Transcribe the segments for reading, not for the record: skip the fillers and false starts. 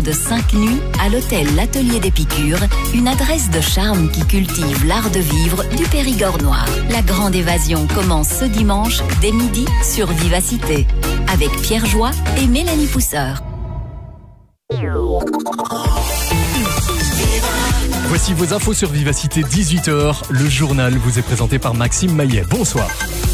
de 5 nuits à l'hôtel L'Atelier d'Épicure, une adresse de charme qui cultive l'art de vivre du Périgord noir. La grande évasion commence ce dimanche dès midi sur Vivacité avec Pierre Joie et Mélanie Pousseur. Voici vos infos sur Vivacité, 18h. Le journal vous est présenté par Maxime Maillet. Bonsoir.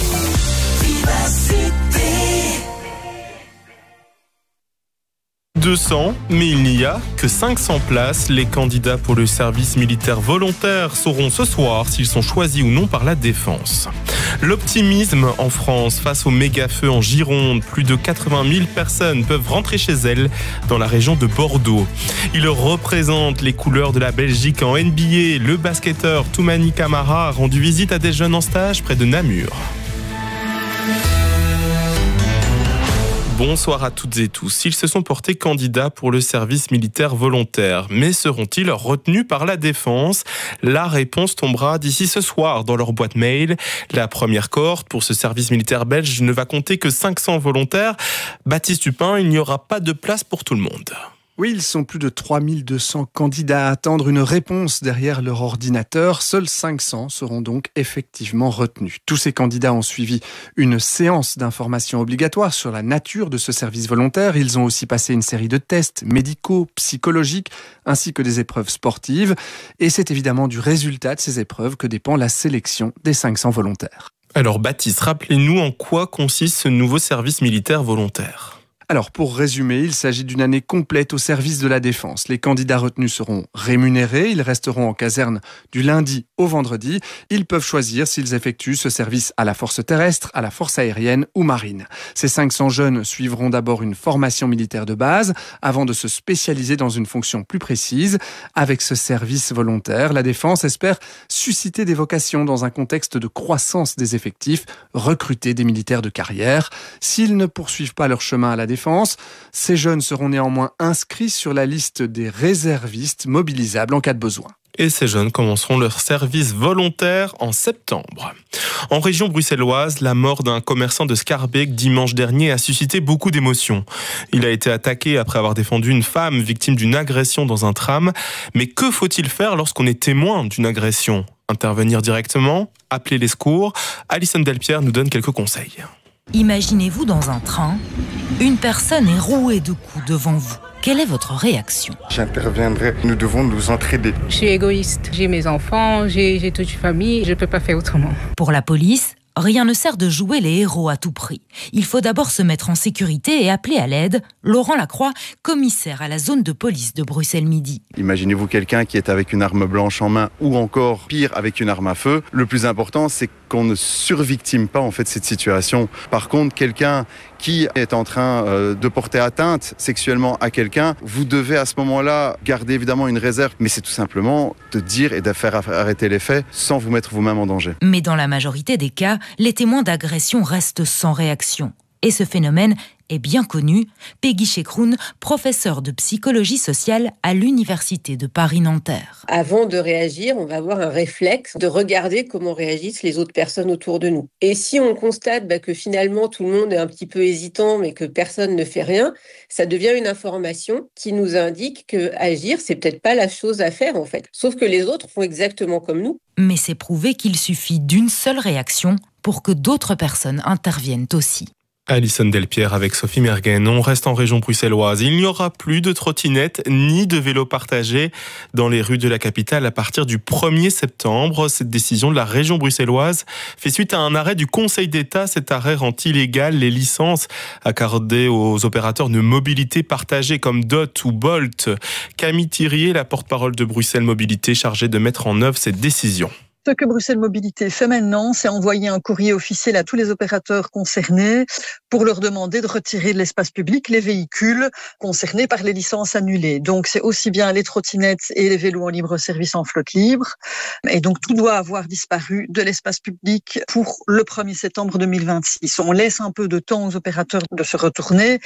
200, mais il n'y a que 500 places. Les candidats pour le service militaire volontaire sauront ce soir s'ils sont choisis ou non par la défense. L'optimisme en France face au méga-feu en Gironde. Plus de 80 000 personnes peuvent rentrer chez elles dans la région de Bordeaux. Il représente les couleurs de la Belgique en NBA. Le basketteur Toumani Camara a rendu visite à des jeunes en stage près de Namur. Bonsoir à toutes et tous. Ils se sont portés candidats pour le service militaire volontaire. Mais seront-ils retenus par la défense ? La réponse tombera d'ici ce soir dans leur boîte mail. La première cohorte pour ce service militaire belge ne va compter que 500 volontaires. Baptiste Dupin, il n'y aura pas de place pour tout le monde. Oui, ils sont plus de 3200 candidats à attendre une réponse derrière leur ordinateur. Seuls 500 seront donc effectivement retenus. Tous ces candidats ont suivi une séance d'information obligatoire sur la nature de ce service volontaire. Ils ont aussi passé une série de tests médicaux, psychologiques, ainsi que des épreuves sportives. Et c'est évidemment du résultat de ces épreuves que dépend la sélection des 500 volontaires. Alors Baptiste, rappelez-nous en quoi consiste ce nouveau service militaire volontaire ? Alors, pour résumer, il s'agit d'une année complète au service de la défense. Les candidats retenus seront rémunérés. Ils resteront en caserne du lundi au vendredi. Ils peuvent choisir s'ils effectuent ce service à la force terrestre, à la force aérienne ou marine. Ces 500 jeunes suivront d'abord une formation militaire de base avant de se spécialiser dans une fonction plus précise. Avec ce service volontaire, la défense espère susciter des vocations dans un contexte de croissance des effectifs, recruter des militaires de carrière. S'ils ne poursuivent pas leur chemin à la défense, ces jeunes seront néanmoins inscrits sur la liste des réservistes mobilisables en cas de besoin. Et ces jeunes commenceront leur service volontaire en septembre. En région bruxelloise, la mort d'un commerçant de Schaerbeek dimanche dernier a suscité beaucoup d'émotions. Il a été attaqué après avoir défendu une femme victime d'une agression dans un tram. Mais que faut-il faire lorsqu'on est témoin d'une agression ? Intervenir directement ? Appeler les secours ? Alison Delpierre nous donne quelques conseils. Imaginez-vous dans un train, une personne est rouée de coups devant vous. Quelle est votre réaction ? J'interviendrai, nous devons nous entraider. Je suis égoïste, j'ai mes enfants, j'ai toute une famille, je ne peux pas faire autrement. Pour la police, rien ne sert de jouer les héros à tout prix. Il faut d'abord se mettre en sécurité et appeler à l'aide. Laurent Lacroix, commissaire à la zone de police de Bruxelles-Midi. Imaginez-vous quelqu'un qui est avec une arme blanche en main ou encore pire avec une arme à feu. Le plus important, c'est qu'on ne survictime pas en fait cette situation. Par contre, quelqu'un qui est en train de porter atteinte sexuellement à quelqu'un, vous devez à ce moment-là garder évidemment une réserve, mais c'est tout simplement de dire et de faire arrêter les faits sans vous mettre vous-même en danger. Mais dans la majorité des cas, les témoins d'agression restent sans réaction. Et ce phénomène est bien connu. Peggy Chekroun, professeure de psychologie sociale à l'Université de Paris-Nanterre. Avant de réagir, on va avoir un réflexe de regarder comment réagissent les autres personnes autour de nous. Et si on constate que finalement tout le monde est un petit peu hésitant mais que personne ne fait rien, ça devient une information qui nous indique que agir, c'est peut-être pas la chose à faire en fait. Sauf que les autres font exactement comme nous. Mais c'est prouvé qu'il suffit d'une seule réaction pour que d'autres personnes interviennent aussi. Alison Delpierre avec Sophie Mergen. On reste en région bruxelloise. Il n'y aura plus de trottinettes ni de vélos partagés dans les rues de la capitale à partir du 1er septembre. Cette décision de la région bruxelloise fait suite à un arrêt du Conseil d'État. Cet arrêt rend illégal les licences accordées aux opérateurs de mobilité partagée comme DOT ou Bolt. Camille Thirier, la porte-parole de Bruxelles Mobilité, chargée de mettre en œuvre cette décision. Ce que Bruxelles Mobilité fait maintenant, c'est envoyer un courrier officiel à tous les opérateurs concernés pour leur demander de retirer de l'espace public les véhicules concernés par les licences annulées. Donc, c'est aussi bien les trottinettes et les vélos en libre service en flotte libre. Et donc, tout doit avoir disparu de l'espace public pour le 1er septembre 2026. On laisse un peu de temps aux opérateurs de se retourner.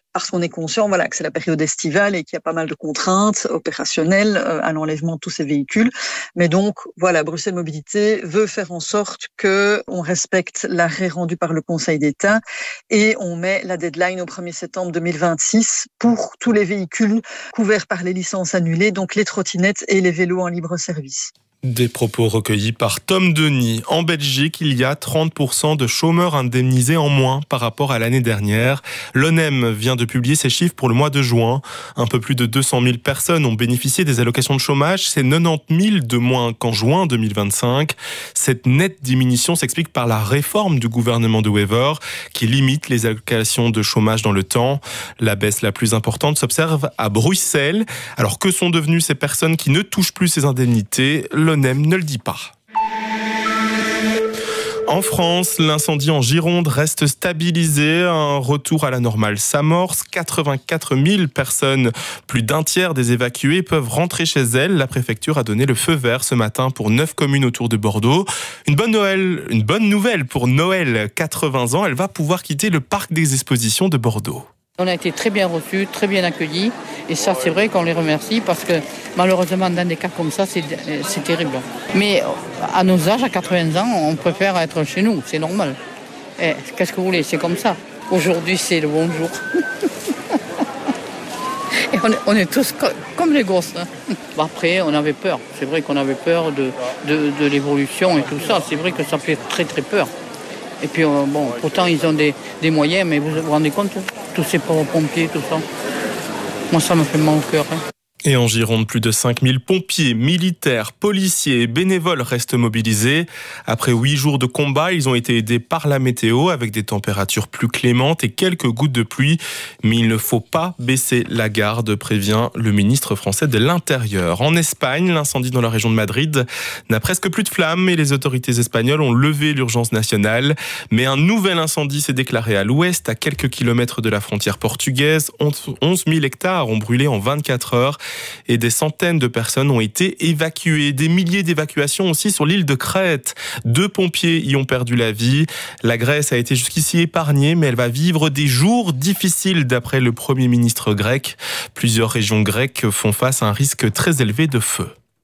parce qu'on est conscient que c'est la période estivale et qu'il y a pas mal de contraintes opérationnelles à l'enlèvement de tous ces véhicules. Mais donc, Bruxelles Mobilité veut faire en sorte qu'on respecte l'arrêt rendu par le Conseil d'État et on met la deadline au 1er septembre 2026 pour tous les véhicules couverts par les licences annulées, donc les trottinettes et les vélos en libre service. Des propos recueillis par Tom Denis. En Belgique, il y a 30% de chômeurs indemnisés en moins par rapport à l'année dernière. L'ONEM vient de publier ses chiffres pour le mois de juin. Un peu plus de 200 000 personnes ont bénéficié des allocations de chômage. C'est 90 000 de moins qu'en juin 2025. Cette nette diminution s'explique par la réforme du gouvernement de Wever qui limite les allocations de chômage dans le temps. La baisse la plus importante s'observe à Bruxelles. Alors que sont devenues ces personnes qui ne touchent plus ces indemnités ? L'ONEM ne le dit pas. En France, l'incendie en Gironde reste stabilisé. Un retour à la normale s'amorce. 84 000 personnes, plus d'un tiers des évacués, peuvent rentrer chez elles. La préfecture a donné le feu vert ce matin pour 9 communes autour de Bordeaux. Une bonne nouvelle pour Noël, 80 ans. Elle va pouvoir quitter le parc des expositions de Bordeaux. On a été très bien reçus, très bien accueillis. Et ça, c'est vrai qu'on les remercie parce que malheureusement, dans des cas comme ça, c'est terrible. Mais à nos âges, à 80 ans, on préfère être chez nous, c'est normal. Et qu'est-ce que vous voulez, c'est comme ça. Aujourd'hui, c'est le bon jour. Et on est tous comme les gosses. Après, on avait peur. C'est vrai qu'on avait peur de l'évolution et tout ça. C'est vrai que ça fait très très peur. Et puis, pourtant, ils ont des moyens, mais vous vous rendez compte, tous ces pauvres pompiers, tout ça. Moi, ça me fait mal au cœur. Et en Gironde, plus de 5000 pompiers, militaires, policiers et bénévoles restent mobilisés. Après 8 jours de combat, ils ont été aidés par la météo avec des températures plus clémentes et quelques gouttes de pluie. Mais il ne faut pas baisser la garde, prévient le ministre français de l'Intérieur. En Espagne, l'incendie dans la région de Madrid n'a presque plus de flammes et les autorités espagnoles ont levé l'urgence nationale. Mais un nouvel incendie s'est déclaré à l'ouest, à quelques kilomètres de la frontière portugaise. 11 000 hectares ont brûlé en 24 heures. Et des centaines de personnes ont été évacuées. Des milliers d'évacuations aussi sur l'île de Crète. 2 pompiers y ont perdu la vie. La Grèce a été jusqu'ici épargnée, mais elle va vivre des jours difficiles d'après le Premier ministre grec. Plusieurs régions grecques font face à un risque très élevé de feu.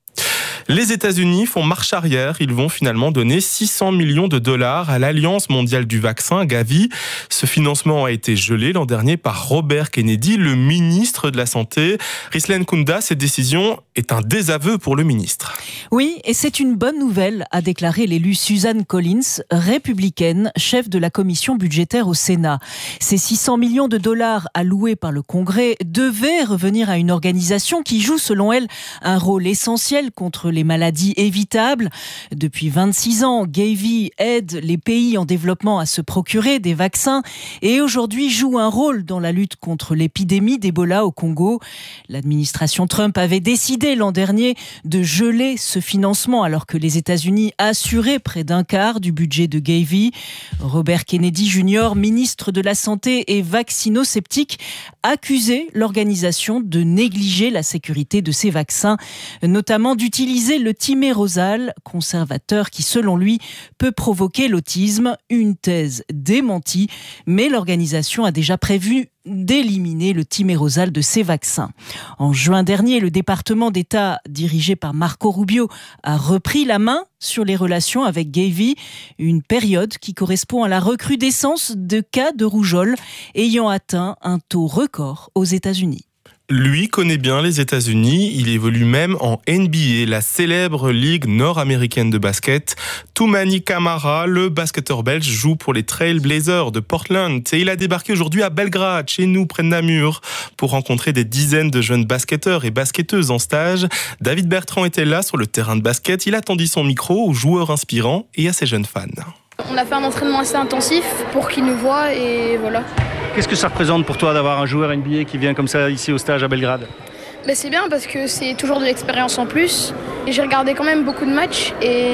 Les États-Unis font marche arrière. Ils vont finalement donner 600 millions de dollars à l'Alliance mondiale du vaccin, Gavi. Ce financement a été gelé l'an dernier par Robert Kennedy, le ministre de la Santé. Rislen Kounda, cette décision est un désaveu pour le ministre. Oui, et c'est une bonne nouvelle, a déclaré l'élue Suzanne Collins, républicaine, chef de la commission budgétaire au Sénat. Ces 600 millions de dollars alloués par le Congrès devaient revenir à une organisation qui joue, selon elle, un rôle essentiel contre les maladies évitables. Depuis 26 ans, Gavi aide les pays en développement à se procurer des vaccins et aujourd'hui joue un rôle dans la lutte contre l'épidémie d'Ebola au Congo. L'administration Trump avait décidé l'an dernier de geler ce financement alors que les États-Unis assuraient près d'un quart du budget de Gavi. Robert Kennedy Jr., ministre de la Santé et vaccino-sceptique, accusait l'organisation de négliger la sécurité de ces vaccins, notamment d'utiliser le thymérosal, conservateur qui, selon lui, peut provoquer l'autisme. Une thèse démentie, mais l'organisation a déjà prévu d'éliminer le thymérosal de ces vaccins. En juin dernier, le département d'État dirigé par Marco Rubio a repris la main sur les relations avec Gavi, une période qui correspond à la recrudescence de cas de rougeole ayant atteint un taux record aux États-Unis. Lui connaît bien les États-Unis, il évolue même en NBA, la célèbre ligue nord-américaine de basket. Toumani Camara, le basketteur belge, joue pour les Trail Blazers de Portland et il a débarqué aujourd'hui à Belgrade, chez nous, près de Namur, pour rencontrer des dizaines de jeunes basketteurs et basketteuses en stage. David Bertrand était là sur le terrain de basket, il a tendu son micro aux joueurs inspirants et à ses jeunes fans. On a fait un entraînement assez intensif pour qu'ils nous voient et voilà. Qu'est-ce que ça représente pour toi d'avoir un joueur NBA qui vient comme ça ici au stage à Belgrade ? C'est bien parce que c'est toujours de l'expérience en plus. Et j'ai regardé quand même beaucoup de matchs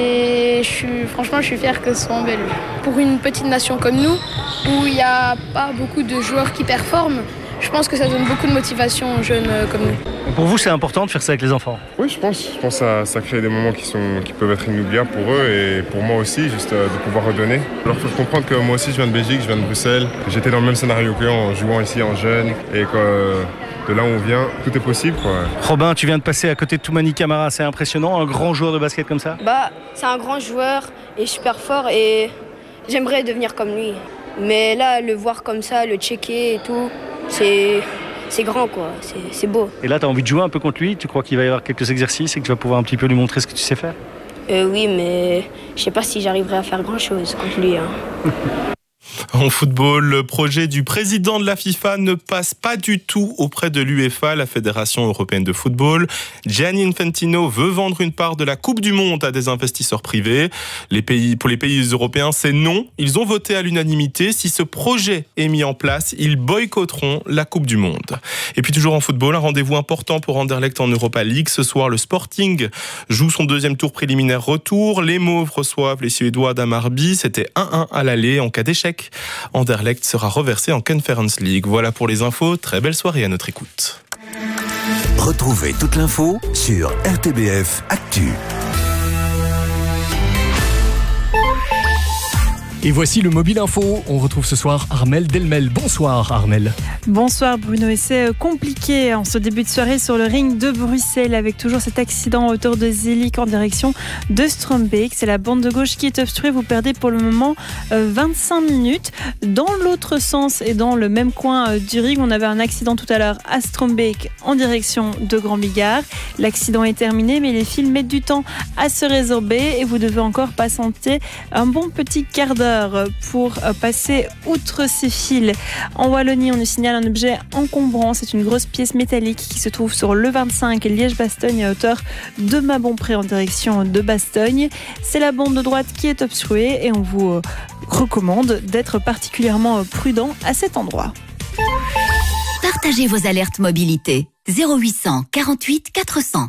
et franchement je suis fière que ce soit en Belgique. Pour une petite nation comme nous, où il n'y a pas beaucoup de joueurs qui performent, Je pense que ça donne beaucoup de motivation aux jeunes comme nous. Pour vous, c'est important de faire ça avec les enfants? Oui, je pense que ça crée des moments qui peuvent être inoubliables pour eux et pour moi aussi, juste de pouvoir redonner. Leur faire comprendre que moi aussi, je viens de Belgique, je viens de Bruxelles. J'étais dans le même scénario qu'eux en jouant ici en jeune et que de là où on vient, tout est possible, quoi. Robin, tu viens de passer à côté de Toumani Camara, c'est impressionnant, un grand joueur de basket comme ça? C'est un grand joueur et super fort et j'aimerais devenir comme lui. Mais là, le voir comme ça, le checker et tout, c'est grand, quoi. C'est beau. Et là, tu as envie de jouer un peu contre lui? Tu crois qu'il va y avoir quelques exercices et que tu vas pouvoir un petit peu lui montrer ce que tu sais faire? Oui, mais je sais pas si j'arriverai à faire grand-chose contre lui. En football, le projet du président de la FIFA ne passe pas du tout auprès de l'UEFA, la Fédération européenne de football. Gianni Infantino veut vendre une part de la Coupe du Monde à des investisseurs privés. Pour les pays européens, c'est non. Ils ont voté à l'unanimité. Si ce projet est mis en place, ils boycotteront la Coupe du Monde. Et puis toujours en football, un rendez-vous important pour Anderlecht en Europa League. Ce soir, le Sporting joue son deuxième tour préliminaire retour. Les Mauves reçoivent les Suédois d'Hammarby. C'était 1-1 à l'aller. En cas d'échec, Anderlecht sera reversé en Conference League. Voilà pour les infos. Très belle soirée à notre écoute. Retrouvez toute l'info sur RTBF Actu. Et voici le Mobile Info. On retrouve ce soir Armelle Delmel. Bonsoir Armelle. Bonsoir Bruno. Et c'est compliqué en ce début de soirée sur le ring de Bruxelles avec toujours cet accident à hauteur de Zeelik en direction de Strombeek. C'est la bande de gauche qui est obstruée. Vous perdez pour le moment 25 minutes. Dans l'autre sens et dans le même coin du ring, on avait un accident tout à l'heure à Strombeek en direction de Grand Bigard. L'accident est terminé mais les fils mettent du temps à se résorber et vous devez encore patienter un bon petit quart d'heure pour passer outre ces fils. En Wallonie, on nous signale un objet encombrant. C'est une grosse pièce métallique qui se trouve sur le 25 Liège-Bastogne à hauteur de Mabonpré en direction de Bastogne. C'est la bande de droite qui est obstruée et on vous recommande d'être particulièrement prudent à cet endroit. Partagez vos alertes mobilité. 0800 48 400.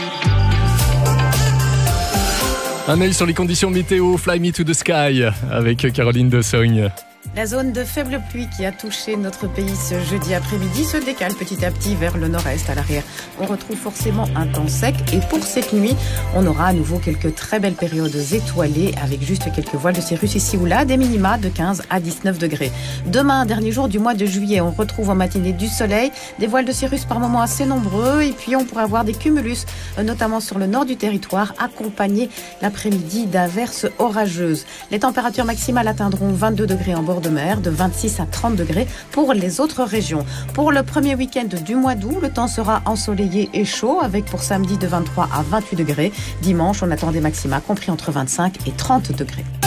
Un œil sur les conditions météo, Fly Me to the Sky avec Caroline Dossogne. La zone de faible pluie qui a touché notre pays ce jeudi après-midi se décale petit à petit vers le nord-est. À l'arrière, on retrouve forcément un temps sec. Et pour cette nuit, on aura à nouveau quelques très belles périodes étoilées avec juste quelques voiles de cirrus ici ou là, des minima de 15 à 19 degrés. Demain, dernier jour du mois de juillet, on retrouve en matinée du soleil, des voiles de cirrus par moments assez nombreux et puis on pourrait avoir des cumulus, notamment sur le nord du territoire, accompagnés l'après-midi d'averses orageuses. Les températures maximales atteindront 22 degrés en bord de mer, de 26 à 30 degrés pour les autres régions. Pour le premier week-end du mois d'août, le temps sera ensoleillé et chaud avec pour samedi de 23 à 28 degrés. Dimanche, on attend des maxima compris entre 25 et 30 degrés.